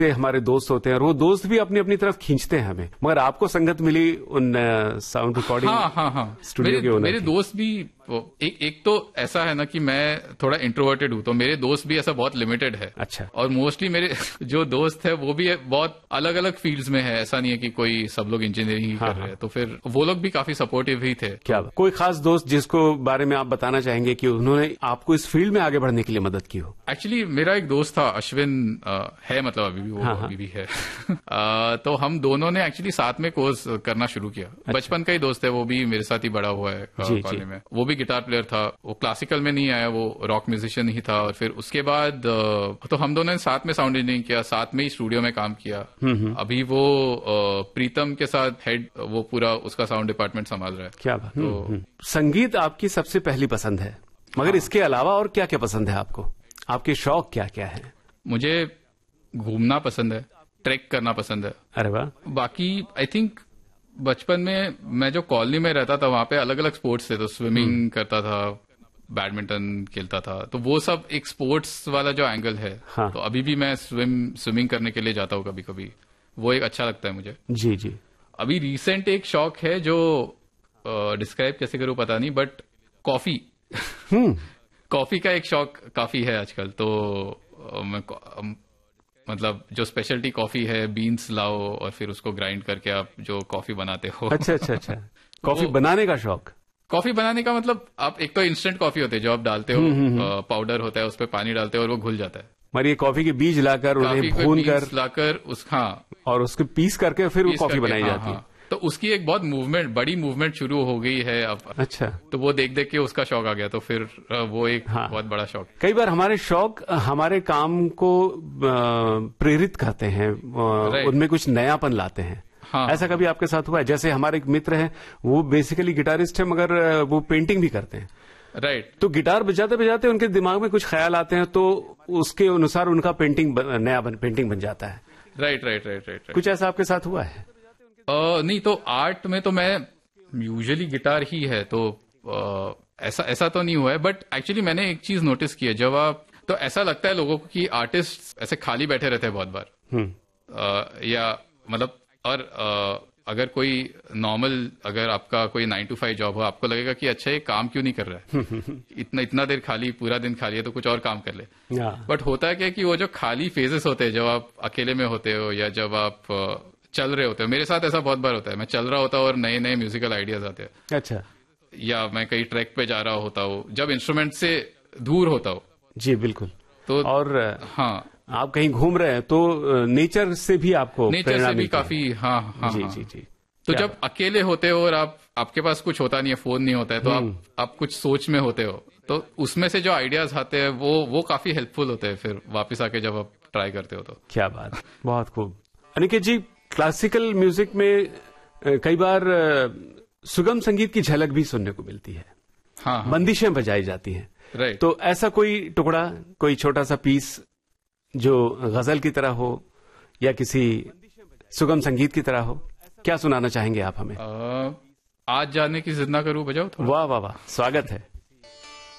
हमारे दोस्त होते हैं और वो दोस्त भी अपनी अपनी तरफ खींचते हैं हमें, मगर आपको संगत मिली उन साउंड रिकॉर्डिंग हाँ स्टूडियो के ओनर मेरे दोस्त भी एक तो ऐसा है ना कि मैं थोड़ा इंट्रोवर्टेड हूँ, तो मेरे दोस्त भी ऐसा बहुत लिमिटेड है। अच्छा। और मोस्टली मेरे जो दोस्त है वो भी बहुत अलग अलग फील्ड्स में है, ऐसा नहीं है कि कोई सब लोग इंजीनियरिंग ही कर रहे हैं, तो फिर वो लोग भी काफी सपोर्टिव ही थे। क्या कोई खास दोस्त जिसको बारे में आप बताना चाहेंगे कि उन्होंने आपको इस फील्ड में आगे बढ़ने के लिए मदद की हो? एक्चुअली मेरा एक दोस्त था अश्विन, है मतलब अभी भी वो अभी भी है। तो हम दोनों ने एक्चुअली साथ में कोर्स करना शुरू किया। अच्छा। बचपन का ही दोस्त है, वो भी मेरे साथ ही बड़ा हुआ है कॉलेज में। वो भी गिटार प्लेयर था, वो क्लासिकल में नहीं आया, वो रॉक म्यूजिशियन ही था। और फिर उसके बाद तो हम दोनों ने साथ में साउंड इंजीनियरिंग किया, साथ में ही स्टूडियो में काम किया। अभी वो प्रीतम के साथ हेड, वो पूरा उसका साउंड डिपार्टमेंट संभाल रहा है। क्या बात। तो संगीत आपकी सबसे पहली पसंद है, मगर इसके अलावा और क्या क्या पसंद है आपको? आपके शौक क्या क्या है? मुझे घूमना पसंद है, ट्रैक करना पसंद है। अरे वाह। बाकी आई थिंक बचपन में मैं जो कॉलोनी में रहता था वहां पे अलग अलग स्पोर्ट्स थे, तो स्विमिंग करता था, बैडमिंटन खेलता था, तो वो सब एक स्पोर्ट्स वाला जो एंगल है। हाँ। तो अभी भी मैं स्विमिंग करने के लिए जाता हूँ कभी कभी, वो एक अच्छा लगता है मुझे। जी जी। अभी रिसेंट एक शौक है जो डिस्क्राइब कैसे करूँ पता नहीं, बट कॉफी। कॉफी का एक शौक काफी है आजकल। तो मैं मतलब जो स्पेशलिटी कॉफी है, बीन्स लाओ और फिर उसको ग्राइंड करके आप जो कॉफी बनाते हो। अच्छा अच्छा अच्छा। कॉफी बनाने का शौक? कॉफी बनाने का मतलब आप एक तो इंस्टेंट कॉफी होती है जो आप डालते हो, पाउडर होता है, उस पर पानी डालते हो और वो घुल जाता है। मगर ये कॉफी के बीज लाकर उन्हें भून कर लाकर और उसके पीस करके फिर वो कॉफी बनाई जाती है। तो उसकी एक बहुत बड़ी मूवमेंट शुरू हो गई है अब। अच्छा। तो वो देख देख के उसका शौक आ गया, तो फिर वो एक बहुत बड़ा शौक। कई बार हमारे शौक हमारे काम को प्रेरित करते हैं, उनमें कुछ नयापन लाते हैं। हाँ। ऐसा कभी आपके साथ हुआ है? जैसे हमारे एक मित्र हैं, वो बेसिकली गिटारिस्ट है मगर वो पेंटिंग भी करते हैं। राइट। तो गिटार बजाते बजाते उनके दिमाग में कुछ ख्याल आते हैं, तो उसके अनुसार उनका पेंटिंग बन जाता है। राइट। कुछ ऐसा आपके साथ हुआ है? नहीं, तो आर्ट में तो मैं यूजुअली गिटार ही है, तो ऐसा तो नहीं हुआ है। बट एक्चुअली मैंने एक चीज नोटिस की है, जब आप, तो ऐसा लगता है लोगों को कि आर्टिस्ट ऐसे खाली बैठे रहते हैं बहुत बार। या मतलब, और अगर कोई नॉर्मल, अगर आपका कोई 9 to 5 जॉब हो, आपको लगेगा कि अच्छा ये काम क्यों नहीं कर रहा है, इतना देर खाली, पूरा दिन खाली है, तो कुछ और काम कर ले। बट होता है क्या कि वो जो खाली फेजेस होते हैं, जब आप अकेले में होते हो या जब आप चल रहे होते हो, मेरे साथ ऐसा बहुत बार होता है, मैं चल रहा होता हूँ और नए नए म्यूजिकल आइडियाज आते हैं। अच्छा। या मैं कहीं ट्रैक पे जा रहा होता हूँ, जब इंस्ट्रूमेंट से दूर होता हूँ। जी बिल्कुल। तो और हाँ, आप कहीं घूम रहे हैं तो नेचर से भी आपको नेचर से भी काफी जी। तो जब अकेले होते हो और आपके पास कुछ होता नहीं है, फोन नहीं होता है, तो आप कुछ सोच में होते हो, तो उसमें से जो आइडियाज आते हैं वो काफी हेल्पफुल होते हैं फिर वापस आके जब आप ट्राई करते हो तो। क्या बात, बहुत खूब। अनिकेत जी, क्लासिकल म्यूजिक में कई बार सुगम संगीत की झलक भी सुनने को मिलती है। हाँ। बंदिशें बजाई जाती हैं। राइट। तो ऐसा कोई टुकड़ा, कोई छोटा सा पीस जो गजल की तरह हो या किसी सुगम संगीत की तरह हो, क्या सुनाना चाहेंगे आप हमें? आज जाने की जिद ना करूं बजाओ थोड़ा। वाह वाह वाह, स्वागत है।